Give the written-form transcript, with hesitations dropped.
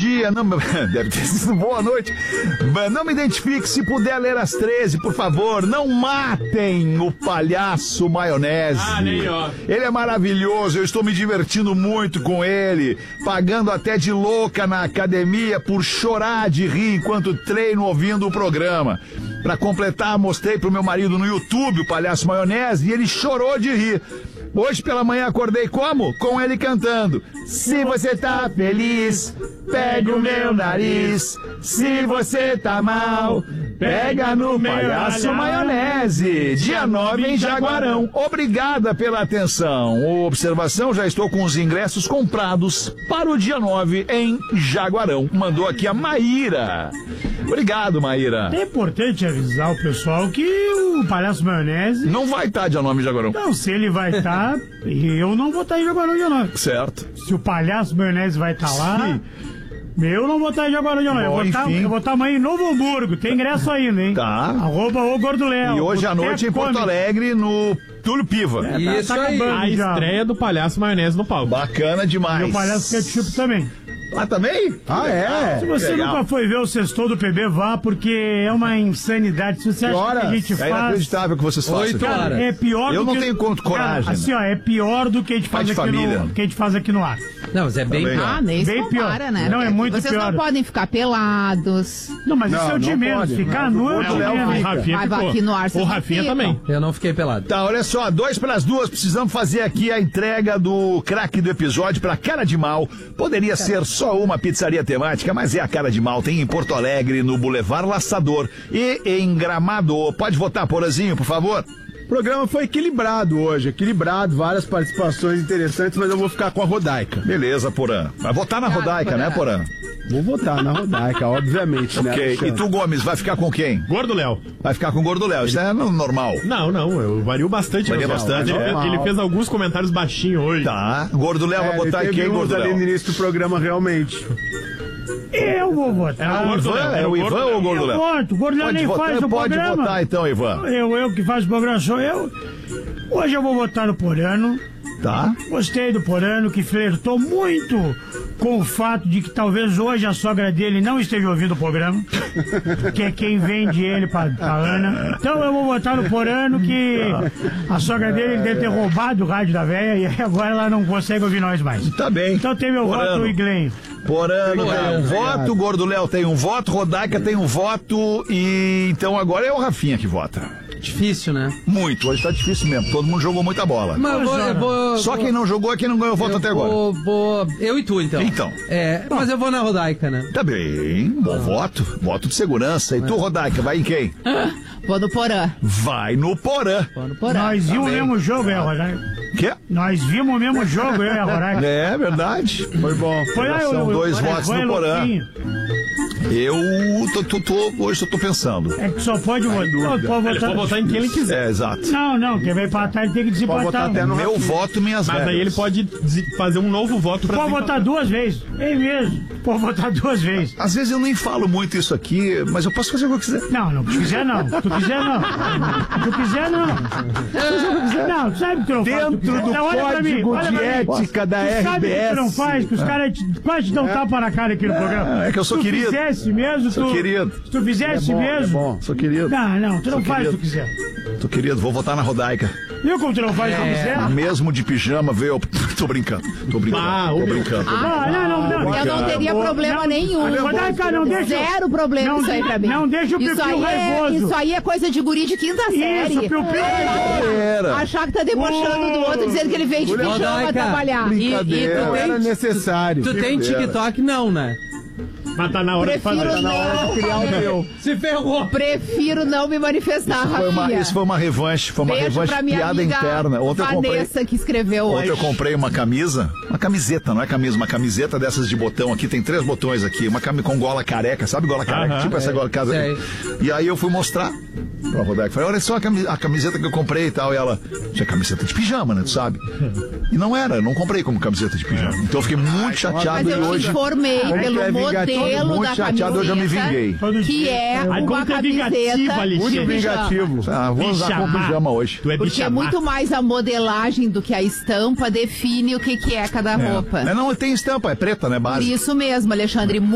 dia. Não, deve ter sido boa noite. Não me identifique, se puder ler às 13, por favor. Não matem o palhaço maionese. Nem ó. Ele é maravilhoso, eu estou me divertindo muito com ele, pagando até de louca na academia por chorar de rir enquanto treino ouvindo o programa. Pra completar, mostrei pro meu marido no YouTube o palhaço maionese e ele chorou de rir. Hoje pela manhã acordei como? Com ele cantando. Se você tá feliz, pega o meu nariz. Se você tá mal, pega no palhaço maionese. Dia 9 em Jaguarão. Obrigada pela atenção. Observação, já estou com os ingressos comprados para o dia 9 em Jaguarão. Mandou aqui a Maíra. Obrigado, Maíra. É importante avisar o pessoal que o palhaço maionese... Não vai estar dia 9 em Jaguarão. Não, se ele vai estar, eu não vou estar em Jaguarão dia 9. Certo. Se o palhaço maionese vai estar lá... Eu não vou estar em Jaguarão dia 9. Eu vou estar amanhã em Novo Hamburgo. Tem ingresso ainda, hein? Tá. @o Gordo Léo. E hoje à noite em Porto Alegre, no Túlio Piva. Isso aí. A estreia do palhaço maionese no palco. Bacana demais. E o palhaço ketchup também. Lá também? Se você nunca foi ver o Sextou do PB, vá, porque é uma insanidade. Se você acha que a gente É faz... inacreditável que vocês façam. 8 horas. É pior Eu do não que... tenho coragem. Cara, assim, ó, é pior do que a gente faz aqui no... que a gente faz aqui no ar. Não, mas é bem Também. pior. Nem se Bem compara, pior. né? Não, é muito Vocês pior. não podem ficar pelados. Não, mas isso é o de não menos. pode. Ficar nu é o de O menos. Rafinha Mas ficou. aqui no ar, O vocês Rafinha não também. Eu não fiquei pelado. Tá, olha só, 2 para as 2, precisamos fazer aqui a entrega do craque do episódio pra Cara de Mal. Poderia ser só uma pizzaria temática, mas é a Cara de Mal. Tem em Porto Alegre, no Boulevard Laçador e em Gramado. Pode votar, Porazinho, por favor? O programa foi equilibrado hoje, várias participações interessantes, mas eu vou ficar com a Rodaica. Beleza, Porã. Vai votar na Rodaica, né, Porã? Vou votar na Rodaica, obviamente, né? Ok, Alexandre? e tu, Gomes, vai ficar com quem? Gordo Léo. Vai ficar com o Gordo Léo, isso é normal. Não, eu vario bastante. Varia meus bastante, votos. é. Ele fez alguns comentários baixinhos hoje. Tá, Gordo Léo vai botar ele quem, teve uns Gordo ali no Léo? início do programa, realmente. Eu vou votar. É o Ivan ou o Gordo Eu Léo? voto. O Gordo Léo nem faz o Pode programa. votar então, Ivan. Eu que faço o programa sou eu. Hoje eu vou votar no Porano. Tá. Gostei do Porano, que flertou muito com o fato de que talvez hoje a sogra dele não esteja ouvindo o programa, que é quem vende ele pra Ana. Então eu vou votar no Porano, que a sogra dele deve ter roubado o rádio da velha e agora ela não consegue ouvir nós mais. Tá bem. Então tem meu Porano. voto, Iglenho. Porano tem um voto, Gordo Léo tem um voto, Rodaica tem um voto e então agora é o Rafinha que vota. Difícil, né? Muito, hoje tá difícil mesmo, todo mundo jogou muita bola. Mas eu vou... Só quem não jogou é quem não ganhou voto até agora. Eu e tu, então. Então. Mas eu vou na Rodaica, né? Tá bem, bom voto de segurança. E tu, Rodaica, vai em quem? Vou no Porã. Vai no Porã. Vou no Porã. Nós vimos o mesmo jogo, Rodaica. Quê? Nós vimos o mesmo jogo, eu e a Rodaica. É verdade. Foi bom. São 2 votos no Porã. Eu hoje eu tô pensando. É que só pode votar. Ele pode votar em quem ele quiser. É, exato. Não, quem vai empatar ele tem que desempatar. Pode votar até no Meu voto, minhas Mas regras. aí ele pode fazer um novo voto pra Pode votar 2 vezes. É mesmo. Pode votar 2 vezes. Às vezes eu nem falo muito isso aqui, mas eu posso fazer o que eu quiser. Não, tu quiser não. Tu quiser não. Tu quiser não. Não, sabe que tu não faz. Dentro do código de ética da Tu sabe que tu não RBS. faz, que os caras quase te dão tapa na cara aqui no programa. É que eu sou querido. Se tu fizesse mesmo, Sou querido. Se tu fizesse mesmo. bom. Sou querido. Não, tu não faz o que tu querido. quiser. Tô querido, vou votar na Rodaica. Viu como tu não faz o que quiser? Mesmo de pijama, veio. Tô brincando. Tô brincando. Não. Eu não teria problema nenhum. Rodaica, não deixa. Zero problema Não isso aí pra mim. não deixa o piu-piu raivoso. Isso aí é coisa de guri de quinta série. Isso, piu-piu raivoso. Achar que tá debochando do outro, dizendo que ele veio de pijama Rodaica, trabalhar. Brincadeira, não era necessário. Tu tem TikTok? Não, né? Mas tá na hora de fazer. Prefiro não. Criar o meu. Se ferrou. Prefiro não me manifestar, Rafinha. Isso foi uma revanche, foi uma Beijo revanche pra minha piada amiga interna. Ontem eu comprei. Vanessa, que escreveu Ontem hoje. eu comprei uma camiseta, não é camisa, uma camiseta dessas de botão aqui, tem 3 botões aqui, uma camisa com gola careca, sabe gola careca? Tipo essa gola casa. Sei. E aí eu fui mostrar pra Rodaica, falei, olha só a camiseta que eu comprei e tal, e ela, isso é camiseta de pijama, né, tu sabe? E não era, não comprei como camiseta de pijama. Então eu fiquei muito chateado Mas e eu me hoje... informei Como pelo que é vingativo? modelo Muito da chateado, hoje eu me vinguei. camiseta, que é Ai, uma como tu é vingativa, camiseta Alexandre. de Muito pijama. vingativo. Ah, vou usar com Bichamar. pijama hoje. Tu é Porque é bichamar. muito mais a modelagem do que a estampa define o que é cada roupa. Não, tem estampa, é preta, né, Por base. isso mesmo, Alexandre.